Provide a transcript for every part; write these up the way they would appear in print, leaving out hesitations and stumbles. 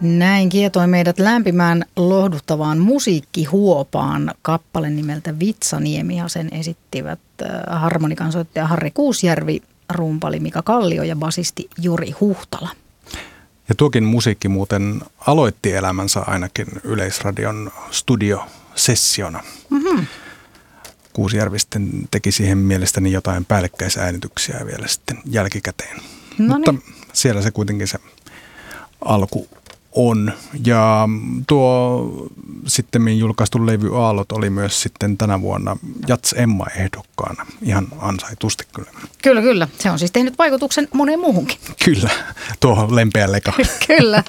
Näin kietoi meidät lämpimään lohduttavaan musiikkihuopaan. Kappale nimeltä Vitsaniemi ja sen esittivät harmonikansoittaja Harri Kuusjärvi, rumpali Mika Kallio ja basisti Juri Huhtala. Ja tuokin musiikki muuten aloitti elämänsä ainakin Yleisradion studiosessiona. Mm-hmm. Kuusjärvi sitten teki siihen mielestäni jotain päällekkäisäänityksiä vielä sitten jälkikäteen. Mutta siellä se kuitenkin se alku on. Ja tuo sitten julkaistu levy Aallot oli myös sitten tänä vuonna Jats Emma-ehdokkaana. Ihan ansaitusti kyllä. Kyllä. Se on siis tehnyt vaikutuksen moneen muuhunkin. Kyllä, tuo lempeä leka. Kyllä.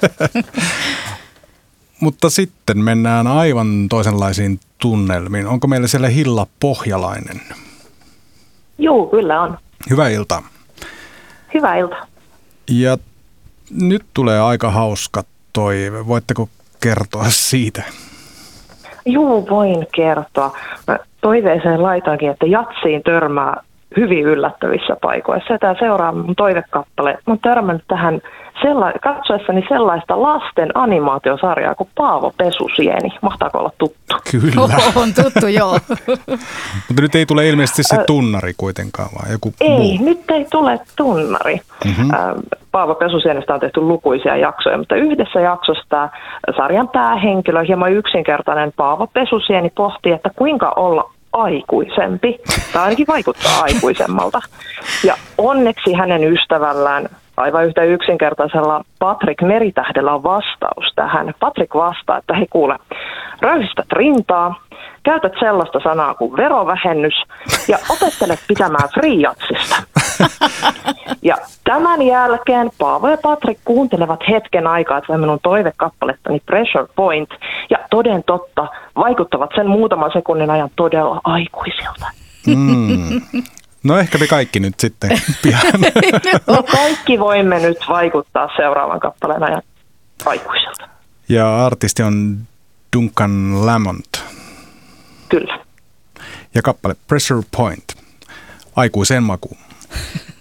Mutta sitten mennään aivan toisenlaisiin tunnelmiin. Onko meillä siellä Hilla Pohjalainen? Joo, kyllä on. Hyvää iltaa. Hyvää iltaa. Ja nyt tulee aika hauska toive. Voitteko kertoa siitä? Joo, voin kertoa. Mä toiveeseen laitoinkin, että jatsiin törmää hyvin yllättävissä paikoissa. Ja tämä seuraava mun toivekappale. Mä oon törmännyt tähän katsoessani sellaista lasten animaatiosarjaa kuin Paavo Pesusieni. Mahtaako olla tuttu? Kyllä. On tuttu, joo. Mutta nyt ei tule ilmeisesti se tunnari kuitenkaan, vaan joku muu. Ei, nyt ei tule tunnari. Mm-hmm. Paavo Pesusienestä on tehty lukuisia jaksoja, mutta yhdessä jaksossa tämä sarjan päähenkilö, hieman yksinkertainen Paavo Pesusieni pohtii, että kuinka olla aikuisempi, tai ainakin vaikuttaa aikuisemmalta. Ja onneksi hänen ystävällään, aivan yhtä yksinkertaisella Patrick Meritähdellä on vastaus tähän. Patrick vastaa, että hei kuule, röyhistät rintaa, käytät sellaista sanaa kuin verovähennys ja opettelet pitämään freejatsista. Ja tämän jälkeen Paavo ja Patrick kuuntelevat hetken aikaa tätä minun toivekappalettani Pressure Point ja toden totta vaikuttavat sen muutaman sekunnin ajan todella aikuisilta. No ehkä me kaikki nyt sitten pian. No kaikki voimme nyt vaikuttaa seuraavan kappaleen ajan aikuisilta. Ja artisti on Duncan Lamont. Kyllä. Ja kappale Pressure Point. Aikuiseen makuun.